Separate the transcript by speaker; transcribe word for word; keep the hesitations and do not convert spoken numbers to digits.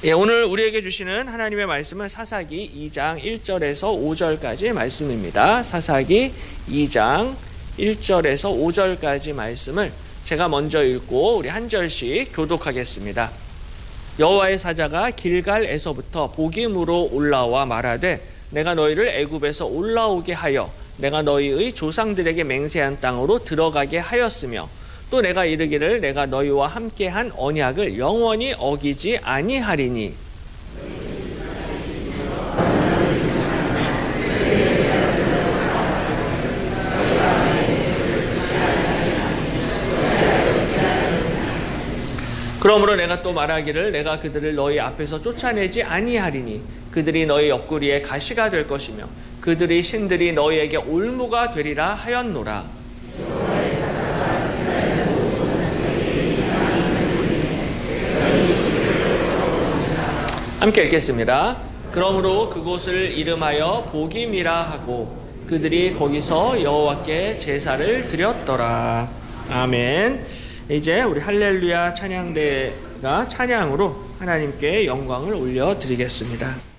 Speaker 1: 예, 오늘 우리에게 주시는 하나님의 말씀은 사사기 이 장 일 절에서 오 절까지의 말씀입니다. 사사기 이 장 일 절에서 오 절까지 말씀을 제가 먼저 읽고 우리 한 절씩 교독하겠습니다. 여호와의 사자가 길갈에서부터 보김으로 올라와 말하되 내가 너희를 애굽에서 올라오게 하여 내가 너희의 조상들에게 맹세한 땅으로 들어가게 하였으며 또 내가 이르기를 내가 너희와 함께한 언약을 영원히 어기지 아니하리니 그러므로 내가 또 말하기를 내가 그들을 너희 앞에서 쫓아내지 아니하리니 그들이 너희 옆구리에 가시가 될 것이며 그들의 신들이 너희에게 올무가 되리라 하였노라. 함께 읽겠습니다. 그러므로 그곳을 이름하여 보김이라 하고 그들이 거기서 여호와께 제사를 드렸더라. 아멘. 이제 우리 할렐루야 찬양대가 찬양으로 하나님께 영광을 올려드리겠습니다.